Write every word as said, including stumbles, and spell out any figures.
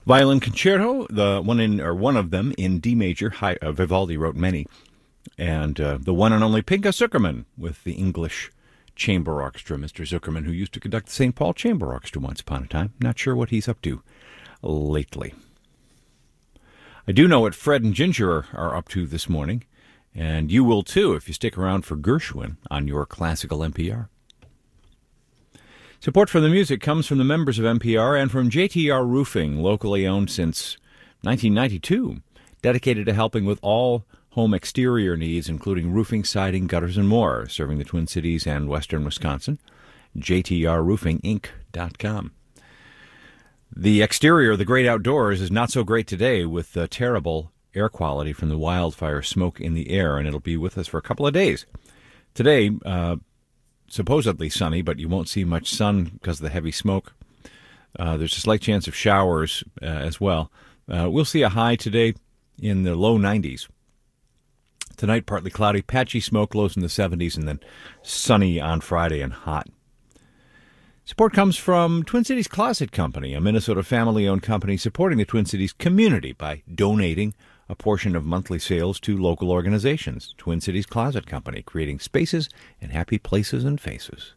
Violin Concerto, the one in or one of them in D major. Hi, uh, Vivaldi wrote many, and uh, the one and only Pinka Zukerman with the English Chamber Orchestra. Mister Zukerman, who used to conduct the Saint Paul Chamber Orchestra once upon a time. Not sure what he's up to lately. I do know what Fred and Ginger are, are up to this morning, and you will too if you stick around for Gershwin on your classical N P R. Support for the music comes from the members of N P R and from J T R Roofing, locally owned since nineteen ninety-two, dedicated to helping with all home exterior needs, including roofing, siding, gutters, and more, serving the Twin Cities and western Wisconsin. J T R roofing inc dot com. The exterior of the great outdoors is not so great today with the terrible air quality from the wildfire smoke in the air, and it'll be with us for a couple of days. Today, uh, supposedly sunny, but you won't see much sun because of the heavy smoke. Uh, there's a slight chance of showers uh, as well. Uh, we'll see a high today in the low nineties. Tonight, partly cloudy, patchy smoke, lows in the seventies, and then sunny on Friday and hot. Support comes from Twin Cities Closet Company, a Minnesota family-owned company supporting the Twin Cities community by donating a portion of monthly sales to local organizations. Twin Cities Closet Company, creating spaces and happy places and faces.